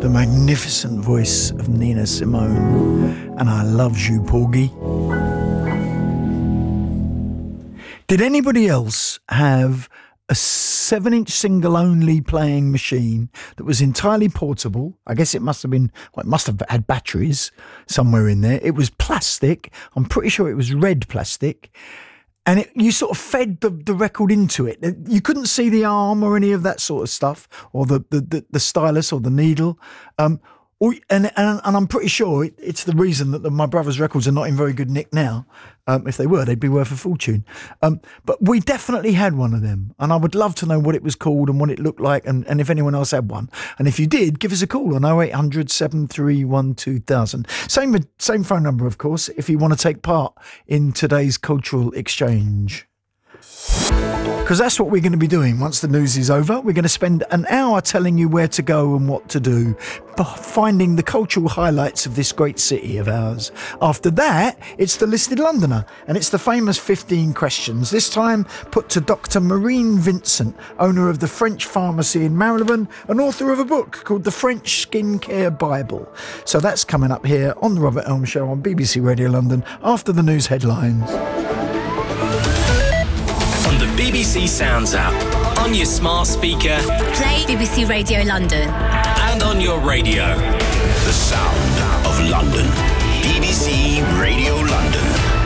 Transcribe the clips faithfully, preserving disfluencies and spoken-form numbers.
the magnificent voice of Nina Simone, and I Loves You, Porgy. Did anybody else have a seven-inch single-only playing machine that was entirely portable? I guess it must have been, well, it must have had batteries somewhere in there. It was plastic. I'm pretty sure it was red plastic. And it, you sort of fed the, the record into it. You couldn't see the arm or any of that sort of stuff, or the, the, the, the stylus or the needle. Um, or, and, and and I'm pretty sure it, it's the reason that the, my brother's records are not in very good nick now. Um, if they were, they'd be worth a fortune. Um, but we definitely had one of them. And I would love to know what it was called and what it looked like, and, and if anyone else had one. And if you did, give us a call on oh eight hundred, seven three one, two thousand. Same, same phone number, of course, if you want to take part in today's cultural exchange. Because that's what we're going to be doing once the news is over. We're going to spend an hour telling you where to go and what to do, finding the cultural highlights of this great city of ours. After that, it's the Listed Londoner, and it's the famous fifteen questions, this time put to Doctor Maureen Vincent, owner of the French Pharmacy in Marylebone and author of a book called The French Skincare Bible. So that's coming up here on The Robert Elm Show on B B C Radio London after the news headlines. The B B C Sounds app, on your smart speaker, play B B C Radio London, and on your radio. The sound of London. B B C Radio London.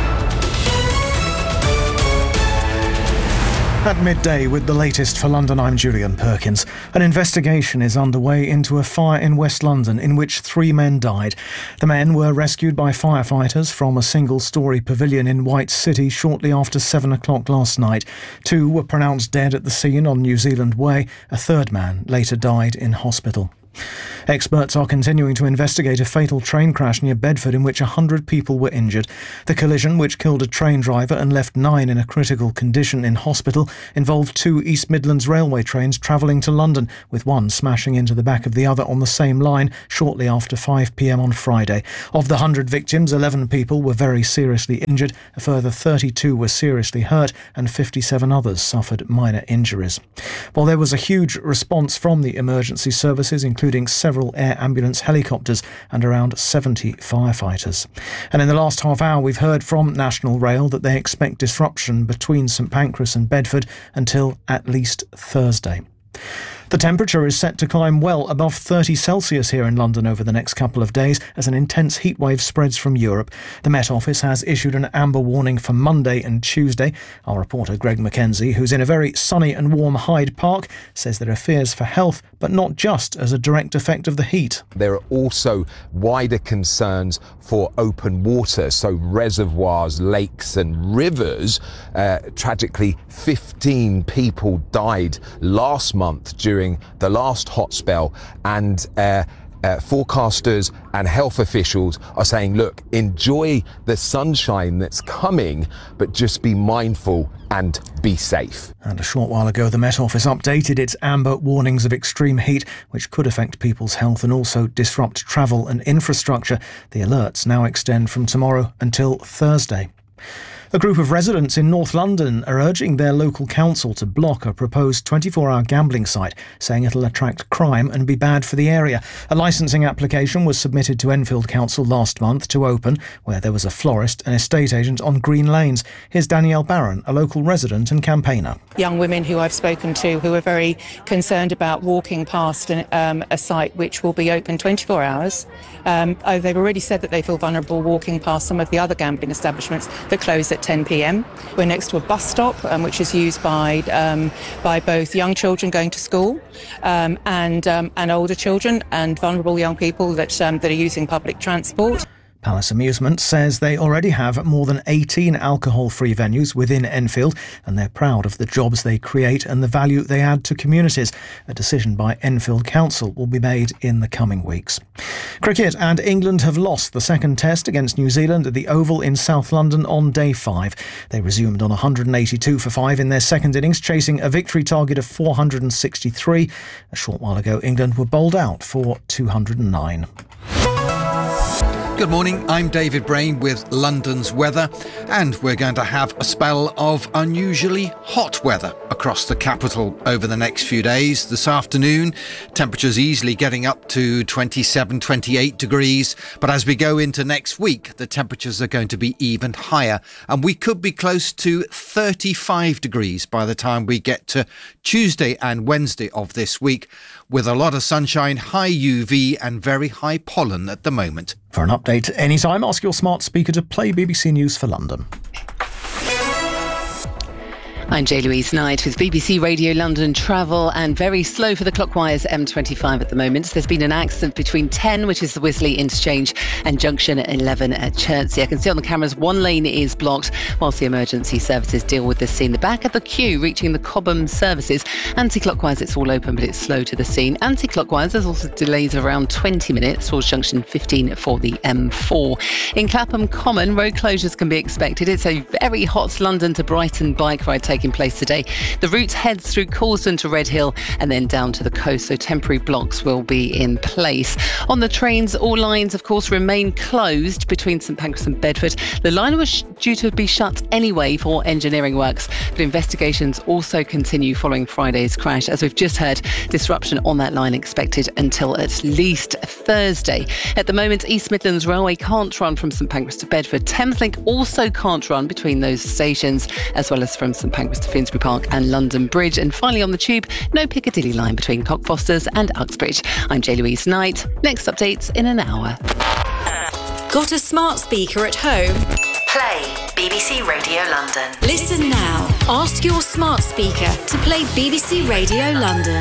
At midday with the latest for London, I'm Julian Perkins. An investigation is underway into a fire in West London in which three men died. The men were rescued by firefighters from a single-storey pavilion in White City shortly after seven o'clock last night. Two were pronounced dead at the scene on New Zealand Way. A third man later died in hospital. Experts are continuing to investigate a fatal train crash near Bedford in which one hundred people were injured. The collision, which killed a train driver and left nine in a critical condition in hospital, involved two East Midlands Railway trains travelling to London, with one smashing into the back of the other on the same line shortly after five p.m. on Friday. Of the one hundred victims, eleven people were very seriously injured, a further thirty-two were seriously hurt, and fifty-seven others suffered minor injuries. While there was a huge response from the emergency services, including including several air ambulance helicopters and around seventy firefighters. And in the last half hour, we've heard from National Rail that they expect disruption between St Pancras and Bedford until at least Thursday. The temperature is set to climb well above thirty Celsius here in London over the next couple of days as an intense heatwave spreads from Europe. The Met Office has issued an amber warning for Monday and Tuesday. Our reporter Greg Mackenzie, who's in a very sunny and warm Hyde Park, says there are fears for health, but not just as a direct effect of the heat. There are also wider concerns for open water, so reservoirs, lakes and rivers. Uh, tragically, fifteen people died last month during during the last hot spell, and uh, uh, forecasters and health officials are saying, look, enjoy the sunshine that's coming, but just be mindful and be safe. And a short while ago, the Met Office updated its amber warnings of extreme heat, which could affect people's health and also disrupt travel and infrastructure. The alerts now extend from tomorrow until Thursday. A group of residents in North London are urging their local council to block a proposed twenty-four hour gambling site, saying it'll attract crime and be bad for the area. A licensing application was submitted to Enfield Council last month to open, where there was a florist and estate agent on Green Lanes. Here's Danielle Barron, a local resident and campaigner. Young women who I've spoken to who are very concerned about walking past an, um, a site which will be open twenty-four hours. Um, oh, they've already said that they feel vulnerable walking past some of the other gambling establishments that close at ten p.m. We're next to a bus stop, um, which is used by um, by both young children going to school um, and um, and older children and vulnerable young people that um, that are using public transport. Palace Amusement says they already have more than eighteen alcohol-free venues within Enfield, and they're proud of the jobs they create and the value they add to communities. A decision by Enfield Council will be made in the coming weeks. Cricket, and England have lost the second test against New Zealand at the Oval in South London on day five. They resumed on one hundred eighty-two for five in their second innings, chasing a victory target of four hundred sixty-three. A short while ago, England were bowled out for two hundred nine. Good morning, I'm David Brain with London's weather, and we're going to have a spell of unusually hot weather across the capital over the next few days. This afternoon, temperatures easily getting up to twenty-seven, twenty-eight degrees, but as we go into next week, the temperatures are going to be even higher, and we could be close to thirty-five degrees by the time we get to Tuesday and Wednesday of this week, with a lot of sunshine, high U V and very high pollen at the moment. For an update anytime, ask your smart speaker to play B B C News for London. I'm J. Louise Knight with B B C Radio London travel, and very slow for the clockwise M twenty-five at the moment. There's been an accident between ten, which is the Wisley interchange, and junction eleven at Chertsey. I can see on the cameras one lane is blocked whilst the emergency services deal with this scene. The back of the queue reaching the Cobham services. Anti-clockwise it's all open, but it's slow to the scene. Anti-clockwise there's also delays of around twenty minutes towards junction fifteen for the M four. In Clapham Common, road closures can be expected. It's a very hot London to Brighton bike ride taking place today. The route heads through Causden to Redhill and then down to the coast, so temporary blocks will be in place. On the trains, all lines of course remain closed between St Pancras and Bedford. The line was due to be shut anyway for engineering works, but investigations also continue following Friday's crash. As we've just heard, disruption on that line expected until at least Thursday. At the moment, East Midlands Railway can't run from St Pancras to Bedford. Thameslink also can't run between those stations, as well as from St Pancras to Finsbury Park and London Bridge. And finally on the Tube, no Piccadilly line between Cockfosters and Uxbridge. I'm J. Louise Knight. Next updates in an hour. Got a smart speaker at home? Play B B C Radio London. Listen now. Ask your smart speaker to play B B C Radio London.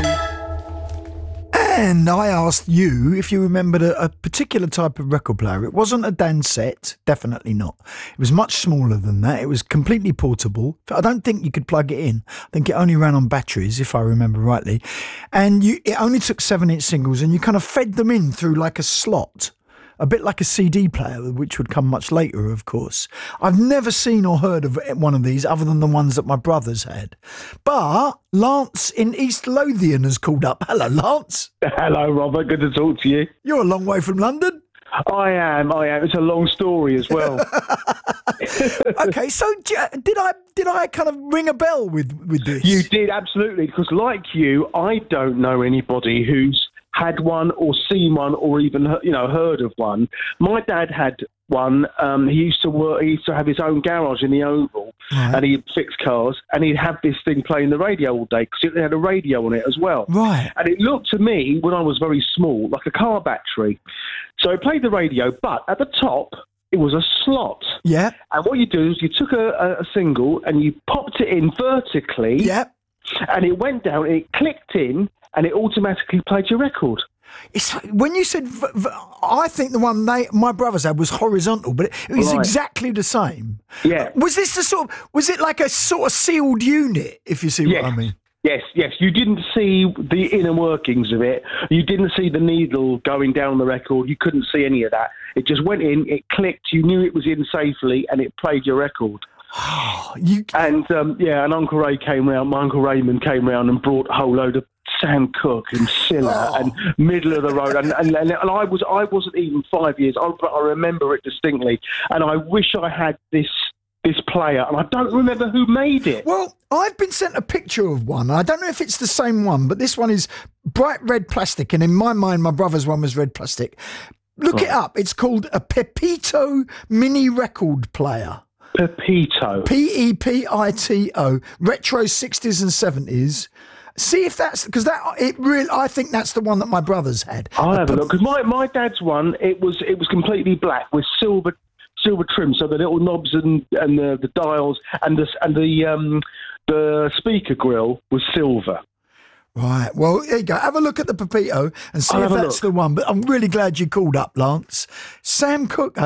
And I asked you if you remembered a, a particular type of record player. It wasn't a Dansette, definitely not. It was much smaller than that. It was completely portable. I don't think you could plug it in. I think it only ran on batteries, if I remember rightly. And you, it only took seven-inch singles, and you kind of fed them in through like a slot. A bit like a C D player, which would come much later, of course. I've never seen or heard of one of these other than the ones that my brothers had. But Lance in East Lothian has called up. Hello, Lance. Hello, Robert. Good to talk to you. You're a long way from London. I am, I am. It's a long story as well. Okay, so did I did I kind of ring a bell with, with this? You did, absolutely, because like you, I don't know anybody who's had one or seen one or even, you know, heard of one. My dad had one. Um, he used to work. He used to have his own garage in the Oval, right. And he'd fix cars, and he'd have this thing playing the radio all day because it had a radio on it as well. Right. And it looked to me when I was very small like a car battery. So it played the radio, but at the top it was a slot. Yeah. And what you do is you took a, a single and you popped it in vertically. Yeah. And it went down. And it clicked in. And it automatically played your record. It's when you said, v- v- I think the one they my brothers had was horizontal, but it, it was right. Exactly the same. Yeah. Was this the sort of, was it like a sort of sealed unit, if you see yes. what I mean? Yes, yes. You didn't see the inner workings of it. You didn't see the needle going down the record. You couldn't see any of that. It just went in, it clicked, you knew it was in safely, and it played your record. Oh, you... And, um, yeah, and Uncle Ray came round, my Uncle Raymond came round and brought a whole load of Sam Cooke and Silla oh. and middle of the road, and, and and I was I wasn't even five years old, but I remember it distinctly, and I wish I had this this player, and I don't remember who made it. Well, I've been sent a picture of one. I don't know if it's the same one, but this one is bright red plastic, and in my mind, my brother's one was red plastic. Look right. it up. It's called a Pepito mini record player. Pepito. P E P I T O. Retro sixties and seventies. See if that's because that it really. I think that's the one that my brothers had. I'll have a look because my, my dad's one. It was it was completely black with silver silver trim, so the little knobs and and the, the dials and the and the um the speaker grill was silver. Right. Well, there you go. Have a look at the Pepito and see if that's the one. But I'm really glad you called up, Lance. Sam Cooke. Eh?